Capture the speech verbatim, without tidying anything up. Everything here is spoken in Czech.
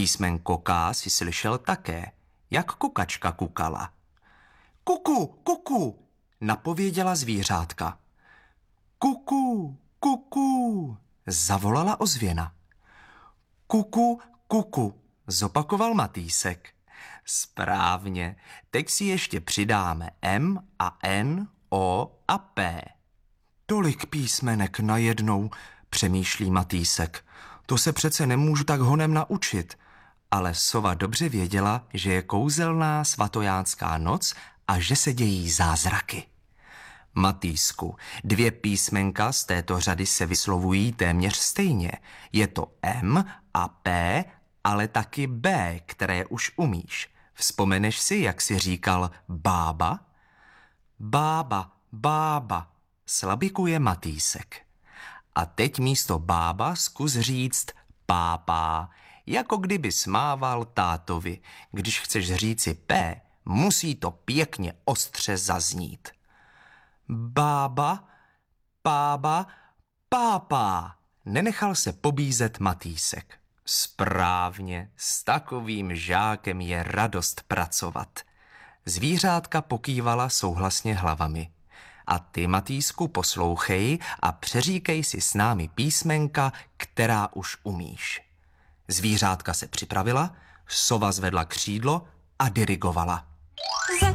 Písmenko K si slyšel také, jak kukačka kukala. Kuku, kuku, napověděla zvířátka. Kuku, kuku, zavolala ozvěna. Kuku, kuku, zopakoval Matýsek. Správně, teď si ještě přidáme M a N, O a P. Tolik písmenek najednou, přemýšlí Matýsek. To se přece nemůžu tak honem naučit. Ale sova dobře věděla, že je kouzelná svatojánská noc a že se dějí zázraky. Matýsku, dvě písmenka z této řady se vyslovují téměř stejně. Je to M a P, ale taky B, které už umíš. Vzpomeneš si, jak jsi říkal bába? Bába, bába, slabikuje Matýsek. A teď místo bába zkus říct pápá, jako kdyby smával tátovi. Když chceš říci P, musí to pěkně ostře zaznít. Bába, pába, pápá, nenechal se pobízet Matýsek. Správně, s takovým žákem je radost pracovat. Zvířátka pokývala souhlasně hlavami. A ty, Matýsku, poslouchej a přeříkej si s námi písmenka, která už umíš. Zvířátka se připravila, sova zvedla křídlo a dirigovala.